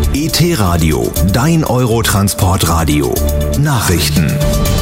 ET-Radio, dein Eurotransport-Radio. Nachrichten.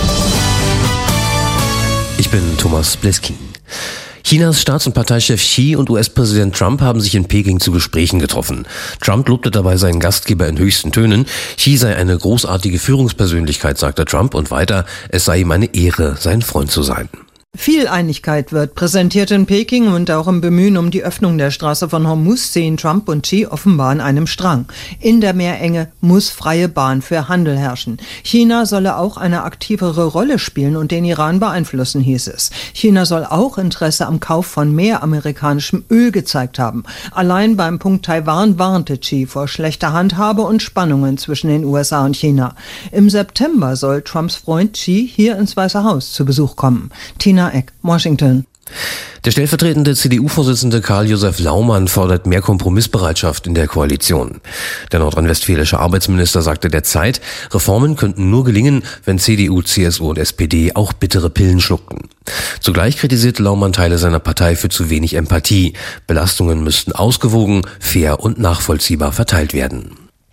Ich bin Thomas Bleskin. Chinas Staats- und Parteichef Xi und US-Präsident Trump haben sich in Peking zu Gesprächen getroffen. Trump lobte dabei seinen Gastgeber in höchsten Tönen. Xi sei eine großartige Führungspersönlichkeit, sagte Trump, und weiter, es sei ihm eine Ehre, sein Freund zu sein. Viel Einigkeit wird präsentiert in Peking und auch im Bemühen um die Öffnung der Straße von Hormuz sehen Trump und Xi offenbar an einem Strang. In der Meerenge muss freie Bahn für Handel herrschen. China solle auch eine aktivere Rolle spielen und den Iran beeinflussen, hieß es. China soll auch Interesse am Kauf von mehr amerikanischem Öl gezeigt haben. Allein beim Punkt Taiwan warnte Xi vor schlechter Handhabe und Spannungen zwischen den USA und China. Im September soll Trumps Freund Xi hier ins Weiße Haus zu Besuch kommen. Tina Eck, Washington. Der stellvertretende CDU-Vorsitzende Karl-Josef Laumann fordert mehr Kompromissbereitschaft in der Koalition. Der nordrhein-westfälische Arbeitsminister sagte der Zeit, Reformen könnten nur gelingen, wenn CDU, CSU und SPD auch bittere Pillen schluckten. Zugleich kritisierte Laumann Teile seiner Partei für zu wenig Empathie. Belastungen müssten ausgewogen, fair und nachvollziehbar verteilt werden.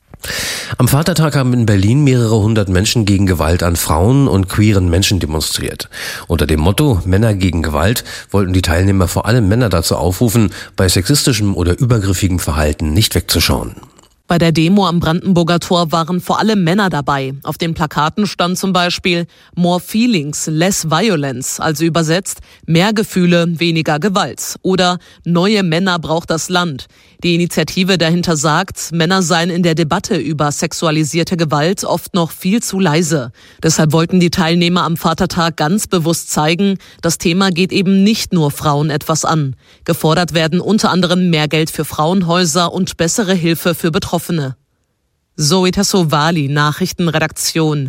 Am Vatertag haben in Berlin mehrere hundert Menschen gegen Gewalt an Frauen und queeren Menschen demonstriert. Unter dem Motto Männer gegen Gewalt wollten die Teilnehmer vor allem Männer dazu aufrufen, bei sexistischem oder übergriffigem Verhalten nicht wegzuschauen. Bei der Demo am Brandenburger Tor waren vor allem Männer dabei. Auf den Plakaten stand zum Beispiel More Feelings, Less Violence, also übersetzt mehr Gefühle, weniger Gewalt. Oder Neue Männer braucht das Land. Die Initiative dahinter sagt, Männer seien in der Debatte über sexualisierte Gewalt oft noch viel zu leise. Deshalb wollten die Teilnehmer am Vatertag ganz bewusst zeigen, das Thema geht eben nicht nur Frauen etwas an. Gefordert werden unter anderem mehr Geld für Frauenhäuser und bessere Hilfe für Betroffene. Zoe Tassovali, Nachrichtenredaktion.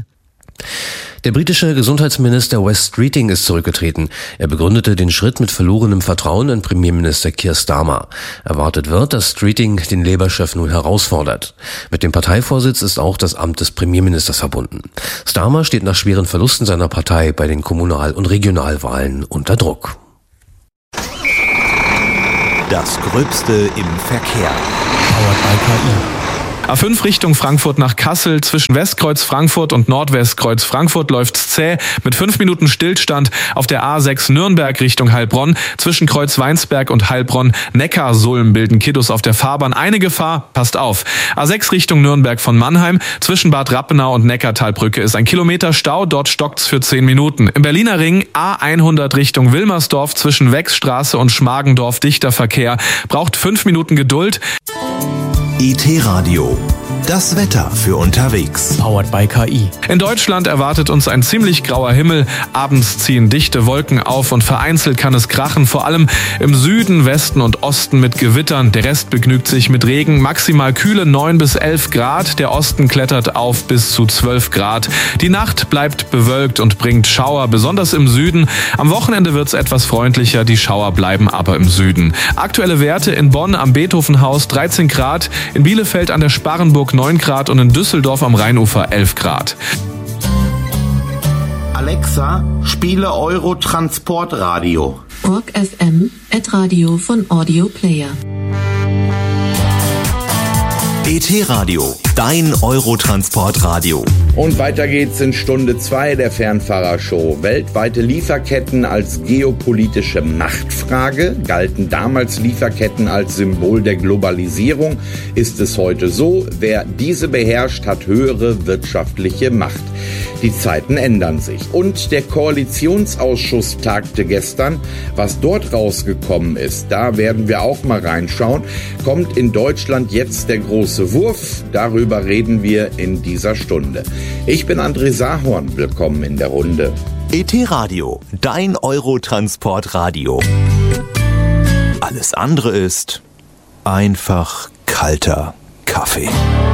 Der britische Gesundheitsminister Wes Streeting ist zurückgetreten. Er begründete den Schritt mit verlorenem Vertrauen in Premierminister Keir Starmer. Erwartet wird, dass Streeting den Labour-Chef nun herausfordert. Mit dem Parteivorsitz ist auch das Amt des Premierministers verbunden. Starmer steht nach schweren Verlusten seiner Partei bei den Kommunal- und Regionalwahlen unter Druck. Das Gröbste im Verkehr. Powered by KI. A5 Richtung Frankfurt nach Kassel. Zwischen Westkreuz Frankfurt und Nordwestkreuz Frankfurt läuft's zäh mit 5 Minuten Stillstand. Auf der A6 Nürnberg Richtung Heilbronn. Zwischen Kreuz Weinsberg und Heilbronn Neckarsulm bilden Kiddos auf der Fahrbahn eine Gefahr. Passt auf. A6 Richtung Nürnberg von Mannheim. Zwischen Bad Rappenau und Neckartalbrücke ist 1 Kilometer Stau. Dort stockt's für 10 Minuten. Im Berliner Ring A100 Richtung Wilmersdorf. Zwischen Wechsstraße und Schmargendorf dichter Verkehr. Braucht 5 Minuten Geduld. ET-Radio, das Wetter für unterwegs. Powered by KI. In Deutschland erwartet uns ein ziemlich grauer Himmel. Abends ziehen dichte Wolken auf und vereinzelt kann es krachen. Vor allem im Süden, Westen und Osten mit Gewittern. Der Rest begnügt sich mit Regen. Maximal kühle 9 bis 11 Grad. Der Osten klettert auf bis zu 12 Grad. Die Nacht bleibt bewölkt und bringt Schauer, besonders im Süden. Am Wochenende wird's etwas freundlicher. Die Schauer bleiben aber im Süden. Aktuelle Werte in Bonn am Beethovenhaus 13 Grad. In Bielefeld an der Sparrenburg 9 Grad und in Düsseldorf am Rheinufer 11 Grad. Alexa, spiele Eurotransport-Radio. Rock FM, Radio von Audio Player. ET-Radio, dein Eurotransport-Radio. Und weiter geht's in Stunde 2 der Fernfahrershow. Weltweite Lieferketten als geopolitische Machtfrage. Galten damals Lieferketten als Symbol der Globalisierung? Ist es heute so? Wer diese beherrscht, hat höhere wirtschaftliche Macht. Die Zeiten ändern sich. Und der Koalitionsausschuss tagte gestern. Was dort rausgekommen ist, da werden wir auch mal reinschauen. Kommt in Deutschland jetzt der große Wurf? Darüber reden wir in dieser Stunde. Ich bin André Sahorn. Willkommen in der Runde. ET-Radio, dein Eurotransport-Radio. Alles andere ist einfach kalter Kaffee.